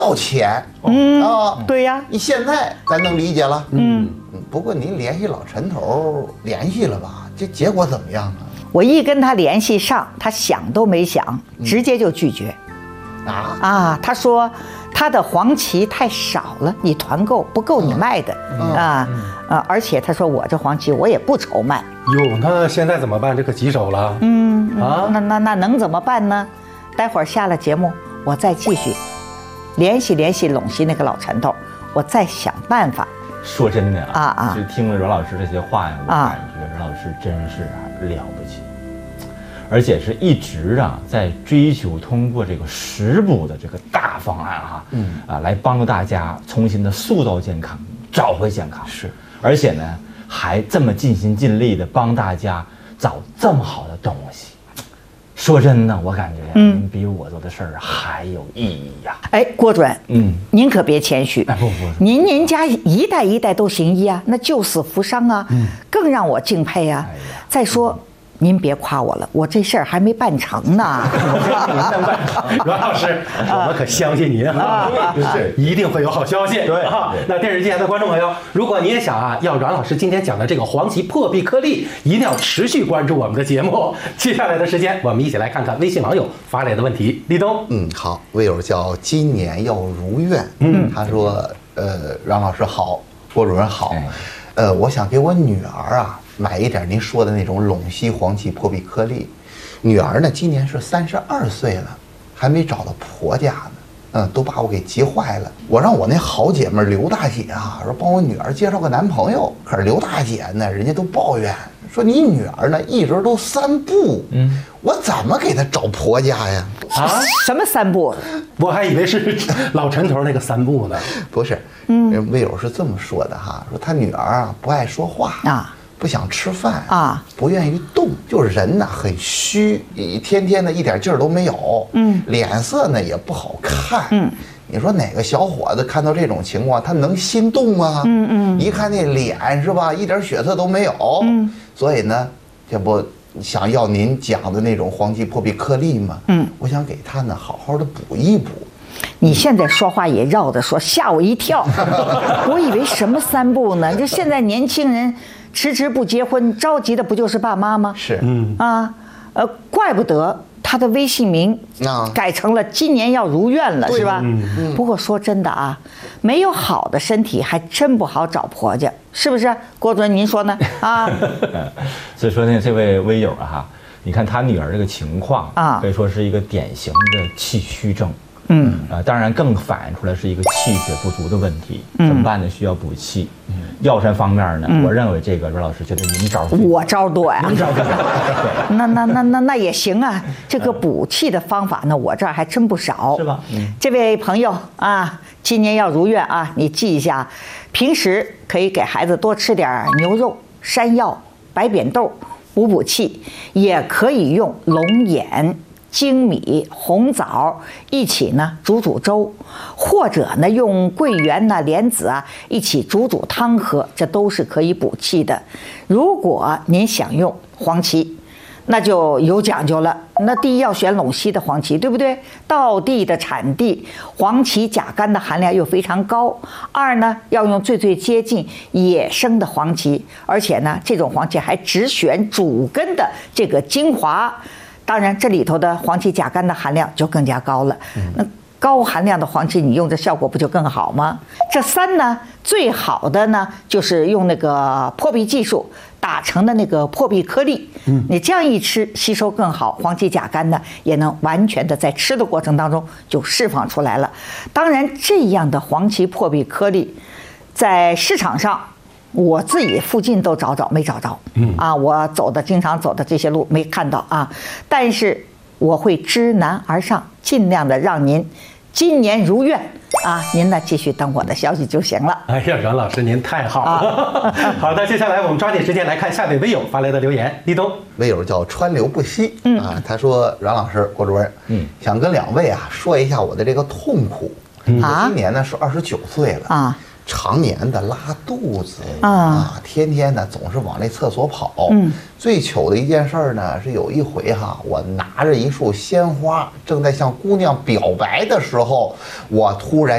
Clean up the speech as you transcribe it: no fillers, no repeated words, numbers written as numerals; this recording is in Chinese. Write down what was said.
道歉。 对呀， 你现在咱能理解了。不过您联系老陈头联系了吧？这结果怎么样啊？ 我一跟他联系上，他想都没想，直接就拒绝。他说他的黄芪太少了，你团购不够你卖的而且他说我这黄芪我也不愁卖。 哟，那现在怎么办？这可棘手了。 那能怎么办呢？待会儿下了节目，我再继续联系陇西那个老陈头，我再想办法。 说真的就听了阮老师这些话呀，我感觉阮老师真是了不起，而且是一直在追求通过这个食补的这个大方案来帮助大家重新的塑造健康，找回健康。 是， 而且呢还这么尽心尽力的帮大家找这么好的东西。说真的，我感觉您比我做的事儿还有意义呀。 郭主任，您可别谦虚。 不， 您家一代一代都行医啊，那救死扶伤啊，更让我敬佩啊。再说，您别夸我了，我这事儿还没办成呢。 阮老师，我们可相信您是一定会有好消息。 对那电视机前的观众朋友，如果你也想要阮老师今天讲的这个黄芪破壁颗粒，一定要持续关注我们的节目。接下来的时间，我们一起来看看微信网友发来的问题。立冬， 好，微友叫今年要如愿，他说，阮老师好，郭主任好，我想给我女儿买一点您说的那种陇西黄芪破壁颗粒。女儿呢今年是32岁了，还没找到婆家呢，都把我给急坏了。我让我那好姐妹刘大姐说帮我女儿介绍个男朋友，可是刘大姐呢，人家都抱怨说你女儿呢一直都3步，我怎么给她找婆家呀？ 什么3步？ 我还以为是老陈头那个3步呢。 不是，人魏友是这么说的说他女儿不爱说话不想吃饭不愿意动，就是人呢很虚，天天的一点劲儿都没有，脸色呢也不好看，你说哪个小伙子看到这种情况，他能心动吗？一看那脸是吧，一点血色都没有，所以呢，这不想要您讲的那种黄芪破壁颗粒吗？我想给他呢好好的补一补。 你现在说话也绕着说，吓我一跳，我以为什么3步呢？就现在年轻人迟迟不结婚，着急的不就是爸妈吗？ 是， 怪不得他的微信名改成了今年要如愿了，是吧？不过说真的没有好的身体还真不好找婆家，是不是？郭主任您说呢？ 所以说呢，这位微友你看他女儿这个情况可以说是一个典型的气虚症。当然更反映出来是一个气血不足的问题，怎么办呢？需要补气。药膳方面呢，我认为这个阮老师觉得您招我招多呀。 您招多。 那也行啊，这个补气的方法呢，我这儿还真不少， 是吧？ 这位朋友今年要如愿你记一下，平时可以给孩子多吃点牛肉、山药、白扁豆补气，也可以用龙眼、粳米、红枣一起呢煮粥，或者呢用桂圆莲子一起煮汤喝，这都是可以补气的。如果您想用黄芪，那就有讲究了。那第一要选陇西的黄芪，对不对？道地的产地，黄芪甲苷的含量又非常高。2呢，要用最接近野生的黄芪，而且呢，这种黄芪还只选主根的这个精华。当然，这里头的黄芪甲苷的含量就更加高了。那高含量的黄芪，你用这效果不就更好吗？这3呢，最好的呢就是用那个破壁技术打成的那个破壁颗粒。你这样一吃，吸收更好，黄芪甲苷呢也能完全的在吃的过程当中就释放出来了。当然，这样的黄芪破壁颗粒，在市场上，我自己附近都找没找着，我经常走的这些路没看到但是我会知难而上，尽量的让您今年如愿您呢继续等我的消息就行了。 哎呀，阮老师您太好了。好的，接下来我们抓紧时间来看下位微友发来的留言。立冬， 微友叫川流不息他说阮老师、郭主任，想跟2位说一下我的这个痛苦。我今年呢是29岁了常年的拉肚子天天呢总是往那厕所跑。最糗的一件事呢是有一回我拿着一束鲜花，正在向姑娘表白的时候，我突然